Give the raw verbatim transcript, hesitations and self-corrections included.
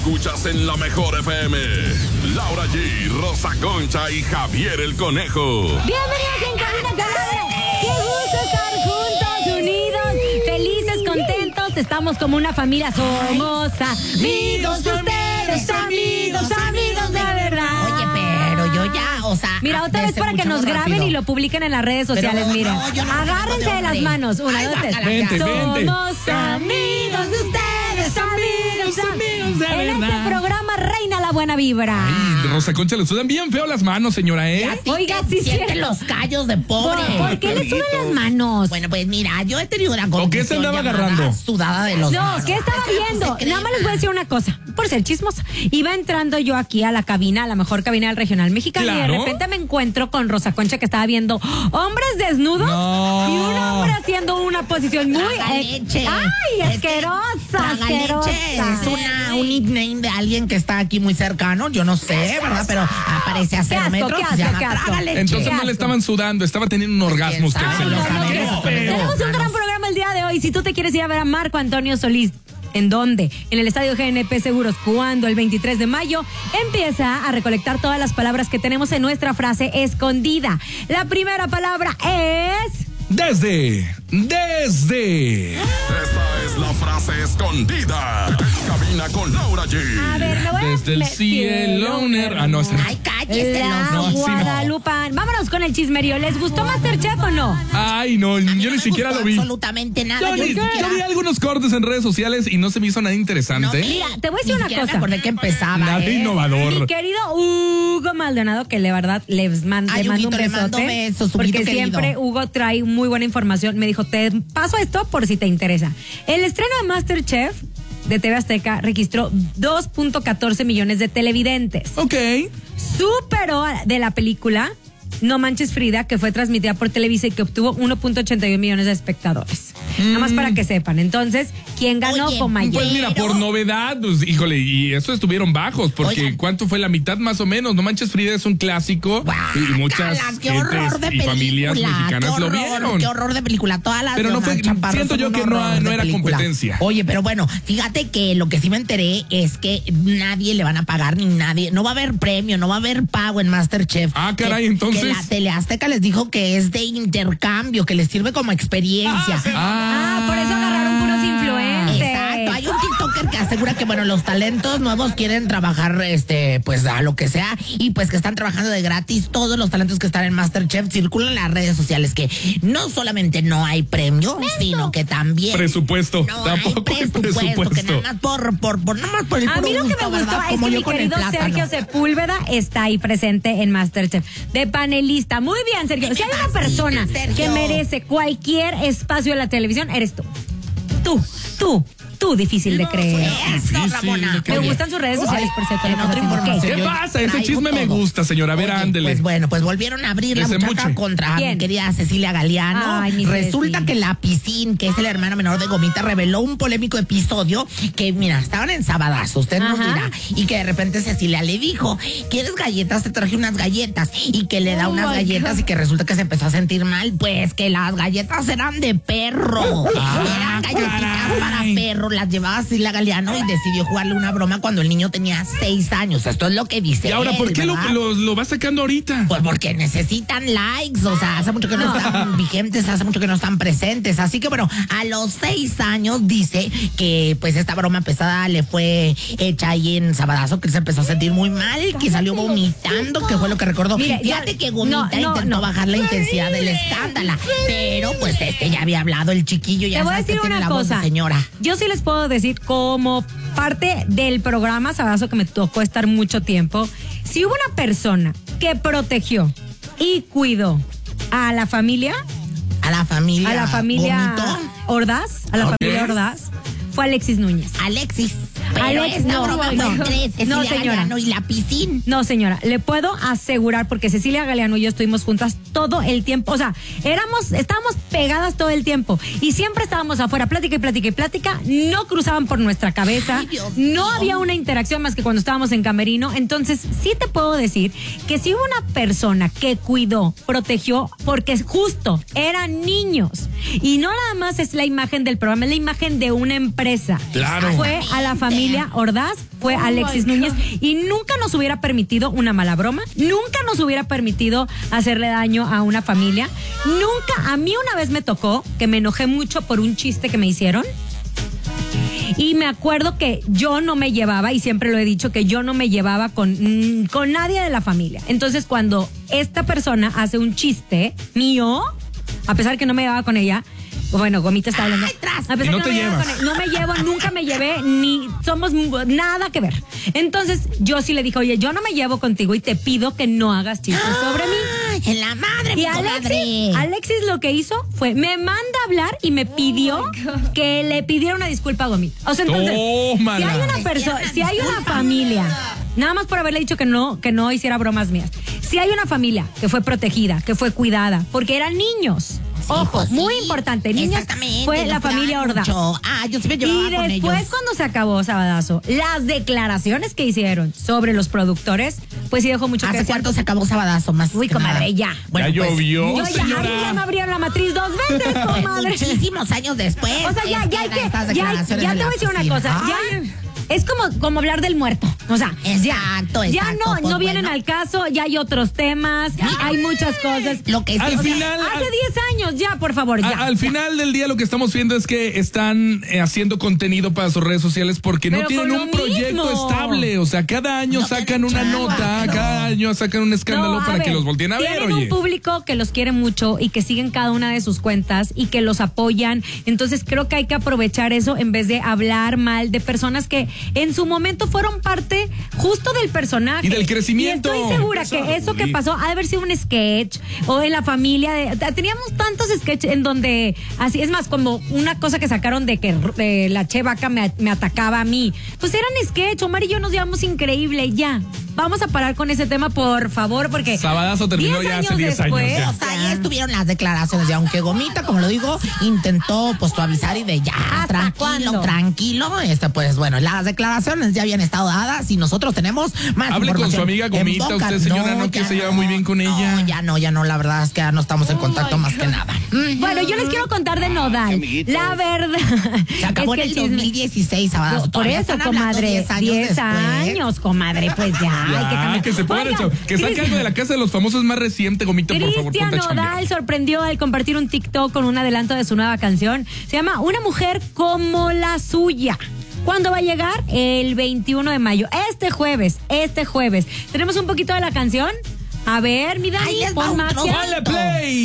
escuchas en la mejor F M. Laura G, Rosa Concha y Javier el Conejo. Bienvenidos en Cabina Calabria. Qué gusto estar juntos, unidos, felices, contentos. Estamos como una familia. Somos amigos de ustedes, amigos, amigos de verdad. Oye, pero yo ya, o sea... Mira, otra vez para que nos graben rápido y lo publiquen en las redes sociales, pero, miren. No, no agárrense de, de las manos. Una, Ay, dos, tres. Vente, Somos vente. amigos de ustedes, amigos, amigos de verdad. En este programa reina la buena vibra. Ay, Rosa Concha, le sudan bien feo las manos, señora, ¿eh? Oiga, sí, siente los callos de pobre. ¿Por, ¿por qué le sudan las manos? Bueno, pues mira, yo he tenido una ¿O qué se andaba agarrando? Sudada de los No, manos. ¿qué estaba viendo? Nada más les voy a decir una cosa, por ser chismosa. Iba entrando yo aquí a la cabina, a la mejor cabina del regional mexicano, claro. Y de repente me encuentro con Rosa Concha que estaba viendo hombres desnudos no. y un hombre haciendo una posición muy... Leche. ¡Ay, asquerosa, asquerosa! Es una, un nickname de alguien que está aquí muy cercano, yo no sé, ¿verdad? Pero aparece a cero asco, metros, qué asco, se llama qué asco. Tragaleche. Entonces no le estaban sudando, estaba teniendo un orgasmo usted. sabe? señor. No, no, Qué no, feo. Tenemos un gran programa el día de hoy. Si tú te quieres ir a ver a Marco Antonio Solís, ¿en dónde? En el Estadio G N P Seguros, cuando el veintitrés de mayo empieza a recolectar todas las palabras que tenemos en nuestra frase escondida. La primera palabra es... Desde, desde. Esta es la frase escondida. Cabina con Laura G. A ver, me voy a... Desde el me- cielo. Ah, no, ese no. Ay, cállese La los No, así no. Guadalupán. Vámonos con el chismerío. ¿Les gustó MasterChef o no? Ay, no, A mí yo no ni me siquiera gustó lo vi. absolutamente nada. Yo, Yo ni- ni siquiera... yo vi algunos cortes en redes sociales y no se me hizo nada No, interesante. Mira, te voy a decir ni una siquiera cosa. me acordé que empezaba, Nada ¿eh? innovador. Mi querido Hugo Maldonado, que de verdad les man- Ay, le mando un Huguito, le besote. mando besos, porque Huguito querido. siempre Hugo trae muy buena información. Me dijo, te paso esto por si te interesa. El estreno de MasterChef de T V Azteca registró dos punto catorce millones de televidentes. Ok. Superó a- de la película No Manches Frida, que fue transmitida por Televisa y que obtuvo uno punto ochenta y uno millones de espectadores. Nada más para que sepan. Entonces, ¿quién ganó Oye, con mayor? Pues mira, Pero- por novedad, pues, híjole, y eso estuvieron bajos, porque Oigan. ¿cuánto fue? La mitad más o menos. No Manches Frida es un clásico y muchas Guácala, qué horror de gentes y familias película, mexicanas qué lo horror, vieron. Qué horror de película. Todas las Pero de no fue- Omar Chaparro siento son yo un que no- horror no de era película. competencia. Oye, pero bueno, fíjate que lo que sí me enteré es que nadie le van a pagar ni nadie. No va a haber premio, no va a haber pago en MasterChef. Ah, caray, Que- entonces. Que la Tele Azteca les dijo que es de intercambio, que les sirve como experiencia. Ah, por eso agarraron puros influencers. Exacto, hay un TikToker que asegura que bueno, los talentos nuevos quieren trabajar este pues a lo que sea y pues que están trabajando de gratis. Todos los talentos que están en MasterChef circulan en las redes sociales que no solamente no hay premio, sino que también Presupuesto. no Tampoco hay hay presupuesto, que presupuesto. nada más por por por nada más por el A puro mí lo que gusto, me gustó ¿verdad? es Como que yo mi con el querido plátano. Sergio Sepúlveda está ahí presente en MasterChef. De panelista. Muy bien, Sergio. ¿Qué Si hay me una fascina, persona Sergio? que merece cualquier espacio en la televisión, eres tú. Tú, tú, tú, difícil de creer. Eso, Difícil Ramona. de creer. Me Oye, gustan sus redes sociales, por cierto. en lo otra conocen. información, ¿Qué? ¿Qué yo pasa? Ese traigo chisme me todo. gusta, señora. A ver, Oye, ándele. Pues bueno, pues volvieron a abrir la Ese muchacha muche. contra ¿Quién? mi querida Cecilia Galeano. Ay, mi Resulta Ceci. que la Piscín, que es el hermano menor de Gomita, reveló un polémico episodio que, mira, estaban en sabadazo, usted nos Ajá. dirá. Y que de repente Cecilia le dijo, ¿quieres galletas? Te traje unas galletas. Y que le da Oh, unas my galletas God. y que resulta que se empezó a sentir mal. Pues que las galletas eran de perro. Ah, eran galletitas caray. para perro. Las llevaba Cecilia Galeano y decidió jugarle una broma cuando el niño tenía seis años. Esto es lo que dice ¿Y ahora él, por qué lo, ¿verdad? lo, lo va sacando ahorita? Pues porque necesitan likes, o sea, hace mucho que no están vigentes, hace mucho que no están presentes. Así que bueno, a los seis años dice que pues esta broma pesada le fue hecha ahí en sabadazo, que él se empezó a sentir muy mal, que salió vomitando, que fue lo que recordó. Mire, Fíjate ya- que Gomita no, no, intentó no. bajar la intensidad del escándalo, pero pues este ya había hablado el chiquillo, ya Te voy a sabes que decir tiene una la voz de cosa. señora. Yo sí les puedo decir, como parte del programa Sabazo, que me tocó estar mucho tiempo, si hubo una persona que protegió y cuidó a la familia, A la familia. a la familia Gomito. Ordaz, a la Ok. familia Ordaz, fue Alexis Núñez. Alexis. Pero Alex, esta no, broma no, fue no. entre Cecilia No, señora. Galeano y la Piscín. No, señora, le puedo asegurar, porque Cecilia Galeano y yo estuvimos juntas todo el tiempo, o sea, éramos, estábamos pegadas todo el tiempo y siempre estábamos afuera, plática y plática y plática, no cruzaban por nuestra cabeza, Ay, Dios no mío. había una interacción más que cuando estábamos en camerino, entonces sí te puedo decir que si hubo una persona que cuidó, protegió, porque justo eran niños y no nada más es la imagen del programa, es la imagen de una empresa sorpresa. Claro. Fue a la familia Ordaz, fue Oh Alexis my Núñez God. y nunca nos hubiera permitido una mala broma, nunca nos hubiera permitido hacerle daño a una familia, nunca, a mí una vez me tocó que me enojé mucho por un chiste que me hicieron. Y me acuerdo que yo no me llevaba, y siempre lo he dicho, que yo no me llevaba con, mm, con nadie de la familia. Entonces, cuando esta persona hace un chiste mío, a pesar que no me llevaba con ella, bueno, Gomita está hablando. ¡Ay, tras! A pesar Y no que te me llevaba llevas. con ella, no me llevo, nunca me llevé, ni somos m- nada que ver. Entonces, yo sí le dije, oye, yo no me llevo contigo y te pido que no hagas chistes sobre mí. Ay, en la madre, mi Y comadre. Alexis, Alexis lo que hizo fue, me manda a hablar y me pidió que le pidiera una disculpa a Gomita. O sea, entonces, Tómala. si hay una persona, si hay una familia, nada más por haberle dicho que no, que no hiciera bromas mías. Si hay una familia que fue protegida, que fue cuidada, porque eran niños. Ojo, pues sí. muy importante, niños, Exactamente, fue los la familia cuidaban Ordaz. mucho. Ah, yo sí me llevaba Y con después, ellos. cuando se acabó Sabadazo, las declaraciones que hicieron sobre los productores, pues sí dejó mucho que ¿Hace desear. cuánto se acabó Sabadazo? Más Uy, que comadre, nada. ya. Bueno, Ya pues, llovió, Yo ya, a mí ya me señora. abrieron la matriz dos veces, comadre. muchísimos años después. O sea, ya, es ya hay que, estas ya, declaraciones ya de te la voy a decir una oficina. cosa, Ay, ya es como, como hablar del muerto, o sea, Exacto, ya exacto, no, pues no vienen bueno. al caso, ya hay otros temas, hay muchas cosas. Lo que sí, Al o sea, final- Hace diez años ya, por favor, ya. A- al final del día lo que estamos viendo es que están eh, haciendo contenido para sus redes sociales porque no Pero tienen con lo un proyecto mismo. estable. O sea, cada año No sacan tienen una chamba, nota, pero- cada año sacan un escándalo No, a para que ver, los volteen a ver, tienen oye. un público que los quiere mucho y que siguen cada una de sus cuentas y que los apoyan. Entonces creo que hay que aprovechar eso en vez de hablar mal de personas que en su momento fueron parte justo del personaje. Y del crecimiento. Y estoy segura Eso, que eso que sí. pasó ha de haber sido un sketch o en la familia. De, teníamos tantos sketches en donde, así es más, como una cosa que sacaron de que eh, la Che Vaca me, me atacaba a mí. Pues eran sketch, Omar y yo nos llevamos increíble, ya. Vamos a parar con ese tema, por favor, porque Sabadazo terminó diez ya hace diez después, años, ya. O sea, ahí estuvieron las declaraciones y aunque Gomita, como lo digo, intentó pues suavizar y de ya, ¿Hasta tranquilo, cuándo? tranquilo, este pues bueno, las declaraciones ya habían estado dadas y nosotros tenemos más Hable con información su amiga en Gomita, boca. usted, señora, ¿no? Que ya se lleva muy bien con ella. No, ya no, ya no, la verdad es que ya no estamos en contacto más que nada. Bueno, yo les quiero contar de Nodal. La verdad. Se acabó es que en el chisme- dos mil dieciséis, Sabadazo. Por Todavía eso, están hablando comadre, diez años diez después. años, comadre, pues ya, hay que Ya, cambiar. que se pongan Oigan, el chavo- que saque Cris- algo de la casa de los famosos más reciente, Gomita, por favor, Cristian ponte a chambear. Nodal sorprendió al compartir un TikTok con un adelanto de su nueva canción. Se llama Una mujer como la suya. ¿Cuándo va a llegar? El veintiuno de mayo. Este jueves, este jueves. ¿Tenemos un poquito de la canción? A ver, mi Dani, Ahí les va pon un magia. trozo. ¡Ponle play!